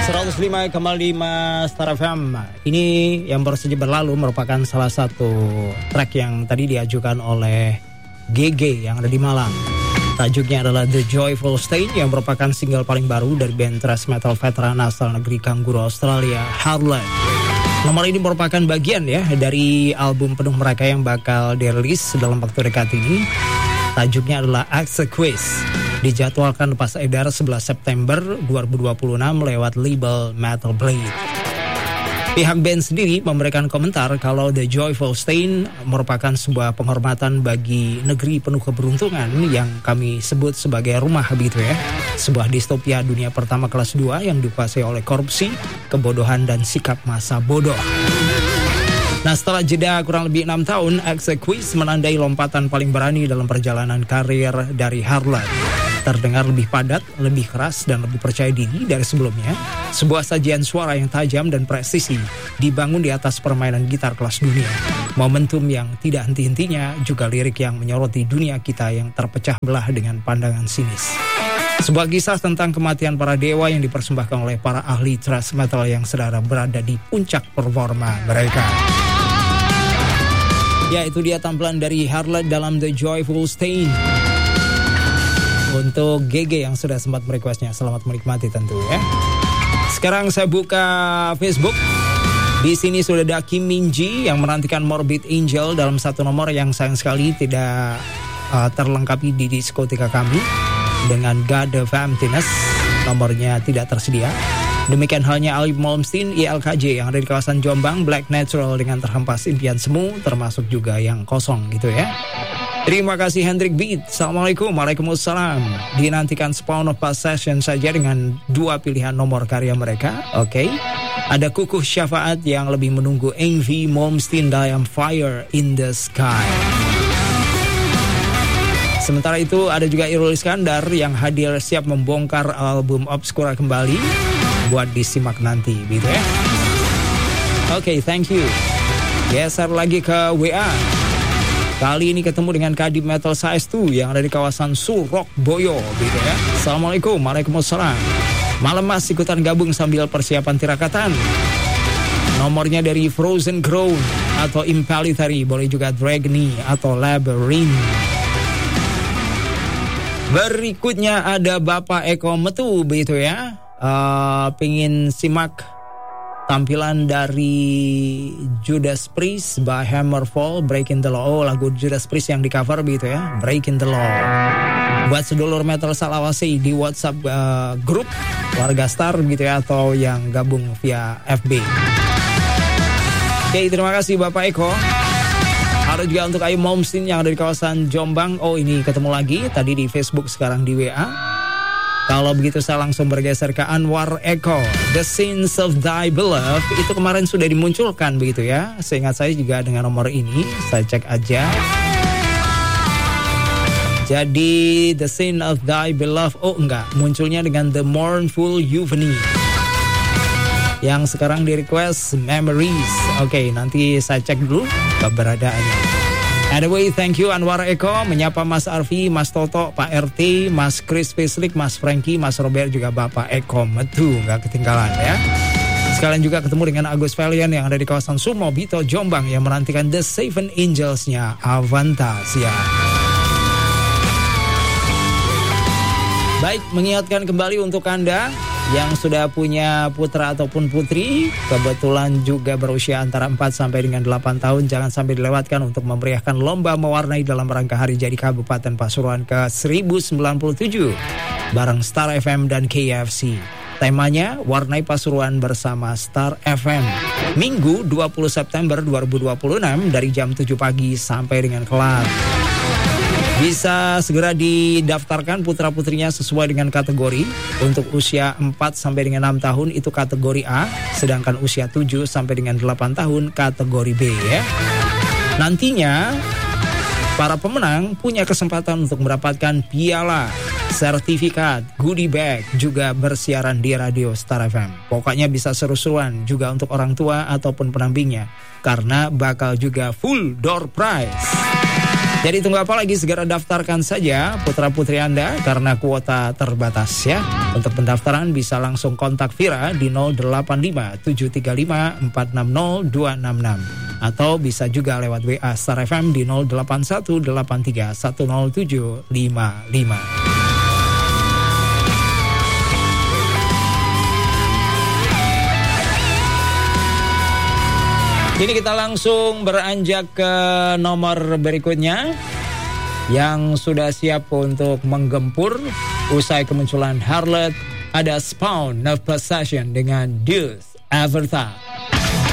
105,5 Star FM. Ini yang baru saja berlalu merupakan salah satu track yang tadi diajukan oleh GG yang ada di Malang. Tajuknya adalah The Joyful State yang merupakan single paling baru dari band thrash metal veteran asal negeri kanguru Australia, Heartland. Nomor ini merupakan bagian ya dari album penuh mereka yang bakal dirilis dalam waktu dekat ini. Tajuknya adalah Exequies. Dijadwalkan pas edar 11 September 2026 lewat label Metal Blade. Pihak band sendiri memberikan komentar kalau The Joyful State merupakan sebuah penghormatan bagi negeri penuh keberuntungan yang kami sebut sebagai rumah begitu ya. Sebuah distopia dunia pertama kelas 2 yang dikuasai oleh korupsi, kebodohan dan sikap masa bodoh. Nah, setelah jeda kurang lebih 6 tahun, Exequies menandai lompatan paling berani dalam perjalanan karir dari Heartland. Terdengar lebih padat, lebih keras, dan lebih percaya diri dari sebelumnya. Sebuah sajian suara yang tajam dan presisi dibangun di atas permainan gitar kelas dunia. Momentum yang tidak henti-hentinya, juga lirik yang menyoroti dunia kita yang terpecah belah dengan pandangan sinis. Sebuah kisah tentang kematian para dewa yang dipersembahkan oleh para ahli thrash metal yang sedang berada di puncak performa mereka. Ya, itu dia tampilan dari Heartland dalam The Joyful State. Untuk GG yang sudah sempat merequestnya, selamat menikmati tentu ya. Sekarang saya buka Facebook. Di sini sudah ada Kim Minji yang menantikan Morbid Angel dalam satu nomor yang sayang sekali tidak terlengkapi di diskotika kami dengan God of Emptiness. Nomornya tidak tersedia. Demikian halnya Alip Malmsteen ILKJ yang ada di kawasan Jombang, Black Natural dengan Terhempas Impian Semu, termasuk juga yang kosong gitu ya. Terima kasih Hendrik Beat. Assalamualaikum. Waalaikumsalam. Dinantikan Spawn of Past Session saja dengan 2 pilihan nomor karya mereka. Oke. Ada Kukuh Syafaat yang lebih menunggu Envy Malmsteen Diam Fire in the Sky. Sementara itu ada juga Irul Iskandar yang hadir siap membongkar album Obscura kembali buat disimak nanti gitu ya. Oke, thank you. Geser lagi ke WA. Kali ini ketemu dengan Kadip Metal Size 2 yang ada di kawasan Surabaya gitu ya. Assalamualaikum. Waalaikumsalam. Malam Mas ikutan gabung sambil persiapan tirakatan. Nomornya dari Frozen Crown atau Impalitory, boleh juga Dragony atau Labyrinth. Berikutnya ada Bapak Eko Metu begitu ya. Pengen simak tampilan dari Judas Priest by Hammerfall, Breaking the Law. Lagu Judas Priest yang di cover begitu ya, Breaking the Law. Buat sedulur metal Salawasi di WhatsApp grup warga Star gitu ya, atau yang gabung via FB. Oke, terima kasih Bapak Eko. Ada juga untuk Ayu Malmsteen yang ada di kawasan Jombang. Oh, ini ketemu lagi tadi di Facebook, sekarang di WA. Kalau begitu saya langsung bergeser ke Anwar Eko. The Sins of Thy Beloved itu kemarin sudah dimunculkan begitu ya. Seingat saya juga dengan nomor ini. Saya cek aja. Jadi The Sin of Thy Beloved, oh enggak, munculnya dengan The Mournful Euphony. Yang sekarang di request Memories. Oke, nanti saya cek dulu keberadaannya. Anyway, thank you Anwar Eko, menyapa Mas Arfi, Mas Toto, Pak RT, Mas Chris Peslik, Mas Frankie, Mas Robert, juga Bapak Eko Metu, gak ketinggalan ya. Sekalian juga ketemu dengan Agus Valian yang ada di kawasan Sumobito, Jombang, yang menantikan The Seven Angels-nya Avantasia. Baik, mengingatkan kembali untuk Anda yang sudah punya putra ataupun putri, kebetulan juga berusia antara 4 sampai dengan 8 tahun, jangan sampai dilewatkan untuk memeriahkan lomba mewarnai dalam rangka Hari Jadi Kabupaten Pasuruan ke 1097 bareng Star FM dan KFC. Temanya Warnai Pasuruan bersama Star FM. Minggu 20 September 2026 dari jam 7 pagi sampai dengan kelar. Bisa segera didaftarkan putra-putrinya sesuai dengan kategori. Untuk usia 4 sampai dengan 6 tahun itu kategori A, sedangkan usia 7 sampai dengan 8 tahun kategori B ya. Nantinya para pemenang punya kesempatan untuk mendapatkan piala, sertifikat, goodie bag, juga bersiaran di radio Star FM. Pokoknya bisa seru-seruan juga untuk orang tua ataupun pendampingnya, karena bakal juga full door prize. Jadi tunggu apa lagi, segera daftarkan saja putra-putri Anda karena kuota terbatas ya. Untuk pendaftaran bisa langsung kontak Vira di 085 735 460 266 atau bisa juga lewat WA Star FM di 081 83 107 55. Kini kita langsung beranjak ke nomor berikutnya yang sudah siap untuk menggempur usai kemunculan Harlot. Ada Spawn of Possession dengan Deuce Avatar.